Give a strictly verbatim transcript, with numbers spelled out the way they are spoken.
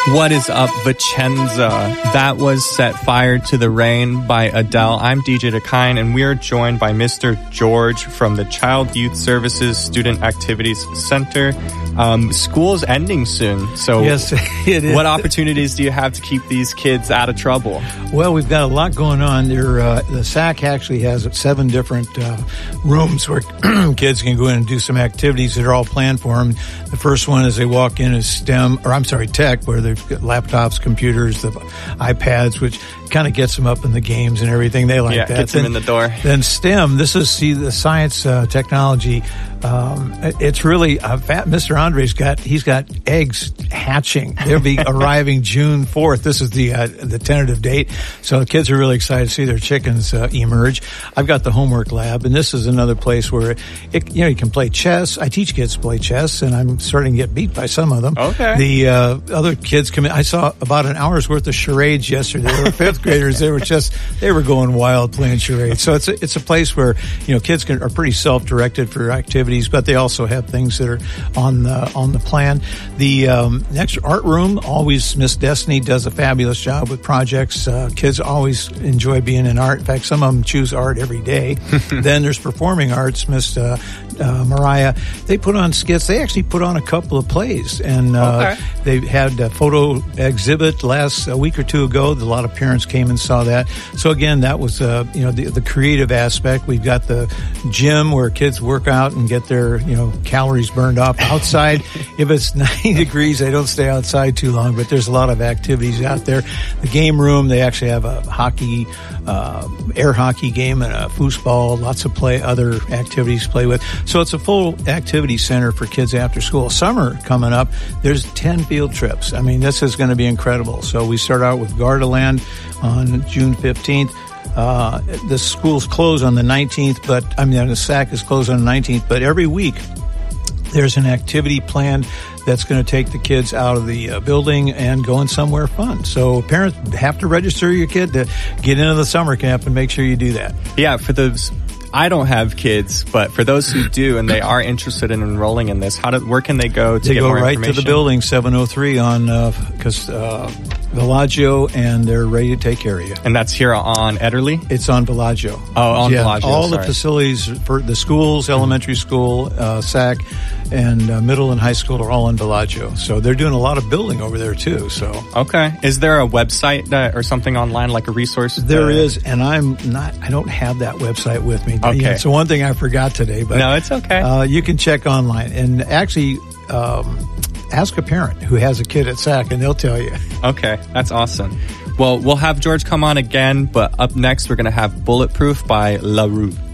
What is up, Vicenza? That was Set Fire to the Rain by Adele. I'm D J Dakine, and we are joined by Mister George from the Child Youth Services Student Activities Center. Um, school's ending soon, so yes, it is. What opportunities do you have to keep these kids out of trouble? Well, we've got a lot going on. There, uh, the S A C actually has seven different uh, rooms where kids can go in and do some activities that are all planned for them. The first one is they walk in as STEM, or I'm sorry, tech, where they've got laptops, computers, the iPads, which kind of gets them up in the games and everything. They like yeah, that. Gets them in the door. Then STEM, this is, see, the science, uh, technology. Um, it's really, uh, Mister Andre's got, he's got eggs hatching. They'll be arriving June fourth. This is the, uh, the tentative date. So the kids are really excited to see their chickens, uh, emerge. I've got the homework lab, and this is another place where it, you know, you can play chess. I teach kids to play chess, and I'm starting to get beat by some of them. Okay. The, uh, other kids come in. I saw about an hour's worth of charades yesterday. They were fifth graders. They were just, they were going wild playing charades. So it's a, it's a place where, you know, kids can, are pretty self-directed for activities, but they also have things that are on the, on the plan. The, um, next art room, always Miss Destiny does a fabulous job with projects. Uh, kids always enjoy being in art. In fact, some of them choose art every day. Then there's performing arts, Miss uh, uh, Mariah. They put on skits. They actually put on a couple of plays, and uh, okay. they had a photo exhibit last a week or two ago. A lot of parents came and saw that. So again, that was uh, you know the, the creative aspect. We've got the gym where kids work out and get their you know calories burned off outside. If it's ninety degrees, they don't stay outside too long. But there's a lot of activities out there. The game room, they actually have a hockey, uh, air hockey game and a foosball. Lots of play, other activities to play with. So it's a full activity center for kids after school. Summer coming up, there's ten field trips. I mean, this is going to be incredible. So we start out with Gardaland on June fifteenth. Uh, the school's closed on the nineteenth, but I mean, the S A C is closed on the nineteenth, but every week there's an activity planned that's going to take the kids out of the uh, building and going somewhere fun. So parents have to register your kid to get into the summer camp and make sure you do that. Yeah, for those, I don't have kids, but for those who do and they are interested in enrolling in this, how do, where can they go to they get go more right information? to the building, seven oh three on uh, cause, uh, Villaggio, and they're ready to take care of you. And that's here on Ederly? It's on Villaggio. Oh, on yeah, Villaggio, all sorry. the facilities for the schools, elementary school, uh, S A C, and uh, middle and high school are all in Villaggio. So they're doing a lot of building over there too. So okay, is there a website that or something online like a resource? There that... is, and I'm not. I don't have that website with me. Okay, it's the one thing I forgot today. But no, it's okay. Uh, you can check online and actually um, ask a parent who has a kid at S A C, and they'll tell you. Okay, that's awesome. Well, we'll have George come on again, but up next we're going to have Bulletproof by La Rue.